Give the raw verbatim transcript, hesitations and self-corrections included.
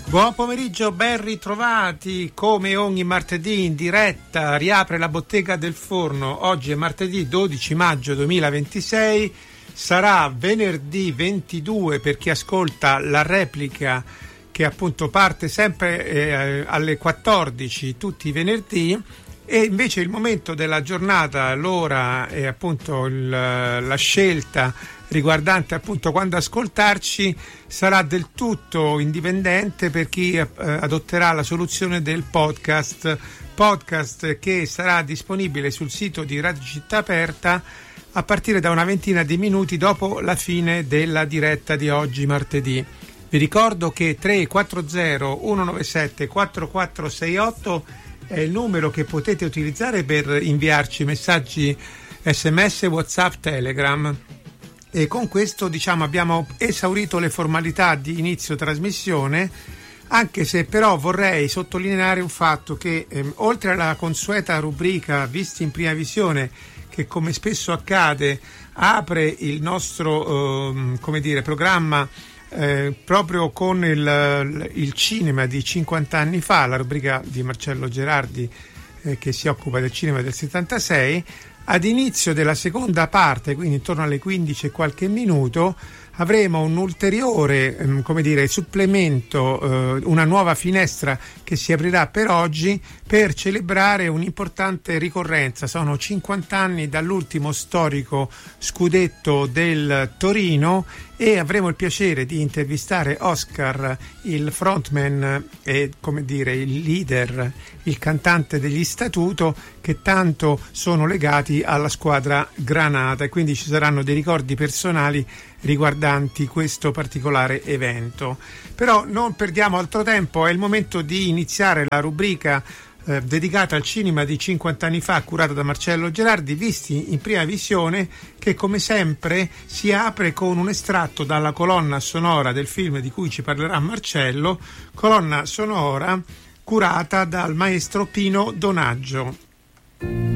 Buon pomeriggio, ben ritrovati. Come ogni martedì in diretta riapre la bottega del forno. Oggi è martedì dodici maggio duemilaventisei, sarà venerdì ventidue per chi ascolta la replica, che appunto parte sempre eh, alle quattordici tutti i venerdì, e invece il momento della giornata, l'ora e appunto il, la scelta riguardante appunto quando ascoltarci sarà del tutto indipendente per chi eh, adotterà la soluzione del podcast podcast che sarà disponibile sul sito di Radio Città Aperta a partire da una ventina di minuti dopo la fine della diretta di oggi martedì. Vi ricordo che tre quattro zero uno nove sette quattro quattro sei otto è il numero che potete utilizzare per inviarci messaggi sms, WhatsApp, Telegram. E con questo diciamo abbiamo esaurito le formalità di inizio trasmissione, anche se però vorrei sottolineare un fatto che ehm, oltre alla consueta rubrica Visti in Prima Visione, che come spesso accade apre il nostro ehm, come dire programma eh, proprio con il, il cinema di cinquanta anni fa, la rubrica di Marcello Gerardi eh, che si occupa del cinema del settantasei. Ad inizio della seconda parte, quindi intorno alle quindici e qualche minuto, avremo un ulteriore, ehm, come dire, supplemento, eh, una nuova finestra che si aprirà per oggi per celebrare un'importante ricorrenza. Sono cinquanta anni dall'ultimo storico scudetto del Torino e avremo il piacere di intervistare Oscar, il frontman e, come dire, il leader, il cantante degli Statuto, che tanto sono legati alla squadra granata, e quindi ci saranno dei ricordi personali riguardanti questo particolare evento. Però non perdiamo altro tempo, è il momento di iniziare la rubrica eh, dedicata al cinema di cinquanta anni fa, curata da Marcello Gerardi, Visti in Prima Visione, che come sempre si apre con un estratto dalla colonna sonora del film di cui ci parlerà Marcello, colonna sonora curata dal maestro Pino Donaggio.